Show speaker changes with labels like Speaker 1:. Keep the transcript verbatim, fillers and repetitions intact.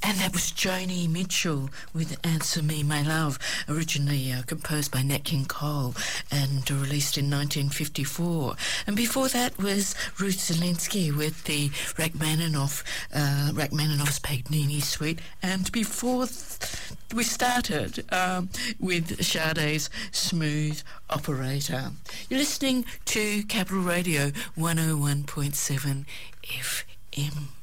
Speaker 1: And that was Joni Mitchell with Answer Me, My Love, originally uh, composed by Nat King Cole and uh, released in nineteen fifty-four. And before that was Ruth Zelinsky with the Rachmaninoff, uh, Rachmaninoff's Paganini Suite. And before th- we started um, with Sade's Smooth Operator. You're listening to Capital Radio one oh one point seven F M.